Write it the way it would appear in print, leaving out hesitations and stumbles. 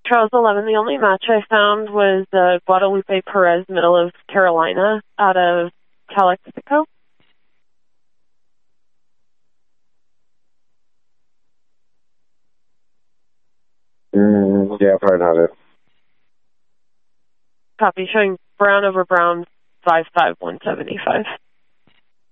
Charles 11, the only match I found was Guadalupe Perez, Middle of Carolina, out of Calexico. Yeah, probably not it. Copy, showing Brown over Brown, 55175.